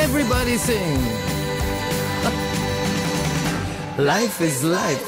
Everybody sing. Life is life.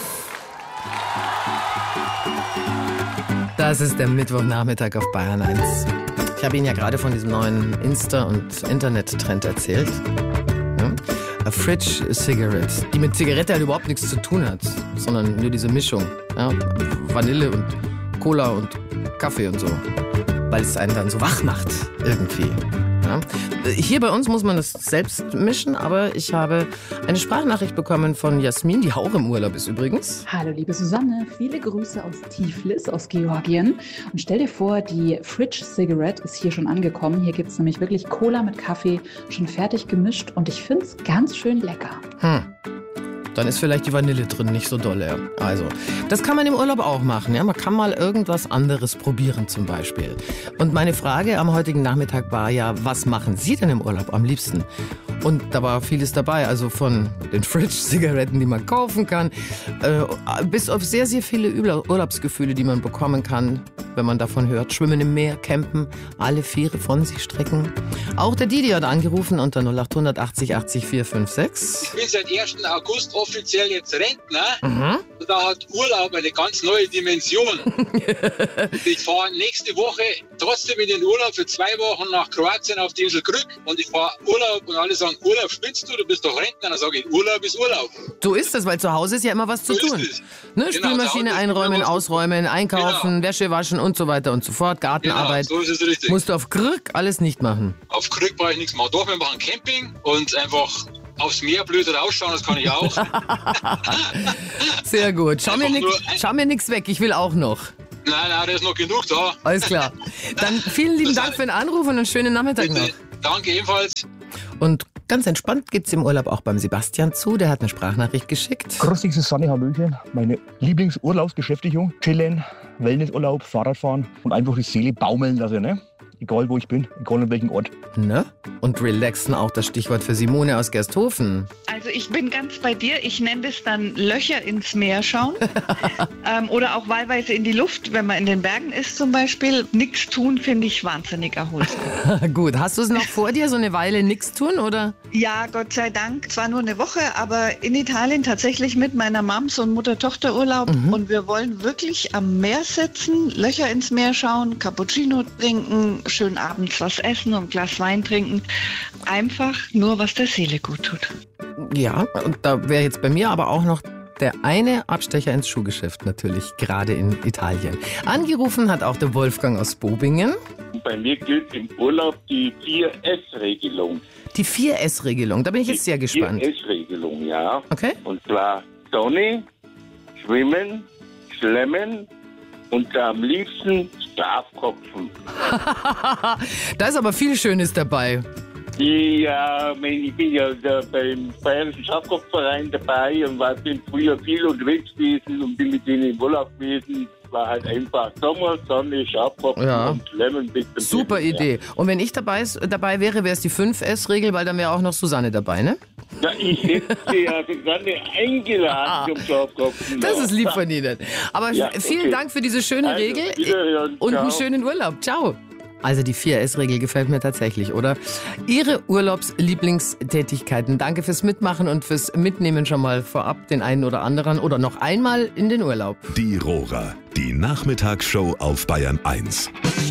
Das ist der Mittwochnachmittag auf Bayern 1. Ich habe Ihnen ja gerade von diesem neuen Insta- und Internet-Trend erzählt. Ja? A Fridge Cigarette, die mit Zigarette halt überhaupt nichts zu tun hat, sondern nur diese Mischung. Ja? Vanille und Cola und Kaffee und so. Weil es einen dann so wach macht, irgendwie. Ja. Hier bei uns muss man das selbst mischen, aber ich habe eine Sprachnachricht bekommen von Jasmin, die auch im Urlaub ist übrigens. Hallo liebe Susanne, viele Grüße aus Tiflis, aus Georgien. Und stell dir vor, die Fridge Cigarette ist hier schon angekommen. Hier gibt es nämlich wirklich Cola mit Kaffee, schon fertig gemischt und ich finde es ganz schön lecker. Dann ist vielleicht die Vanille drin nicht so dolle. Also, das kann man im Urlaub auch machen. Ja? Man kann mal irgendwas anderes probieren zum Beispiel. Und meine Frage am heutigen Nachmittag war ja, was machen Sie denn im Urlaub am liebsten? Und da war vieles dabei, also von den Fridge-Zigaretten, die man kaufen kann, bis auf sehr, sehr viele Urlaubsgefühle, die man bekommen kann, wenn man davon hört. Schwimmen im Meer, campen, alle Viere von sich strecken. Auch der Didi hat angerufen unter 0800 80 80 456. Ich bin seit 1. August offiziell jetzt Rentner. Und da hat Urlaub eine ganz neue Dimension. Ich fahre nächste Woche trotzdem in den Urlaub für 2 Wochen nach Kroatien auf die Insel Krk. Und ich fahre Urlaub und alle sagen, Urlaub spinnst du bist doch Rentner. Dann sage ich, Urlaub ist Urlaub. So ist das, weil zu Hause ist ja immer was zu tun. Ne? Genau, Spülmaschine einräumen, ausräumen, einkaufen, Wäsche waschen und so weiter und so fort. Gartenarbeit. Genau, so ist es richtig. Musst du auf Krk alles nicht machen. Auf Krk brauche ich nichts machen. Doch, wir machen Camping und einfach aufs Meer blöd rausschauen, das kann ich auch. Sehr gut. Schau mir nichts weg, ich will auch noch. Nein, da ist noch genug da. Alles klar. Dann vielen lieben Dank für den Anruf und einen schönen Nachmittag noch. Danke ebenfalls. Und ganz entspannt geht's im Urlaub auch beim Sebastian zu. Der hat eine Sprachnachricht geschickt. Grüß dich, Susanne, Hallöchen. Meine Lieblingsurlaubsbeschäftigung. Chillen, Wellnessurlaub, Fahrradfahren und einfach die Seele baumeln lassen, ne? Egal wo ich bin, egal an welchem Ort. Ne? Und relaxen auch das Stichwort für Simone aus Gersthofen. Also ich bin ganz bei dir. Ich nenne das dann Löcher ins Meer schauen. Oder auch wahlweise in die Luft, wenn man in den Bergen ist zum Beispiel. Nichts tun finde ich wahnsinnig erholsam. Gut, hast du es noch vor dir, so eine Weile nichts tun, oder? Ja, Gott sei Dank. Zwar nur eine Woche, aber in Italien tatsächlich mit meiner Mom so ein Mutter-Tochter-Urlaub. Und wir wollen wirklich am Meer sitzen, Löcher ins Meer schauen, Cappuccino trinken, schön abends was essen und ein Glas Wein trinken. Einfach nur, was der Seele gut tut. Ja, und da wäre jetzt bei mir aber auch noch der eine Abstecher ins Schuhgeschäft natürlich, gerade in Italien. Angerufen hat auch der Wolfgang aus Bobingen. Bei mir gilt im Urlaub die 4S-Regelung. Die 4S-Regelung, da bin ich jetzt sehr gespannt. 4S-Regelung, ja. Okay. Und zwar Sonne, Schwimmen, Schlemmen und am liebsten Strafkopfen. Da ist aber viel Schönes dabei. Ja, ich bin ja beim Bayerischen Schafkopfverein dabei und bin früher viel unterwegs gewesen und bin mit denen im Urlaub gewesen. Es war halt einfach Sommer, Sonne, Schafkopfen und Schlemmen bis zum Super Idee. Und wenn ich dabei wäre, wäre es die 5S-Regel, weil dann wäre auch noch Susanne dabei, ne? Ja, ich hätte ja Susanne eingeladen zum Schafkopfen. Das ist lieb von Ihnen. Aber vielen Dank für diese schöne Regel und einen schönen Urlaub. Ciao. Also die 4S-Regel gefällt mir tatsächlich, oder? Ihre Urlaubslieblingstätigkeiten. Danke fürs Mitmachen und fürs Mitnehmen schon mal vorab den einen oder anderen oder noch einmal in den Urlaub. Die Rora, die Nachmittagsshow auf Bayern 1.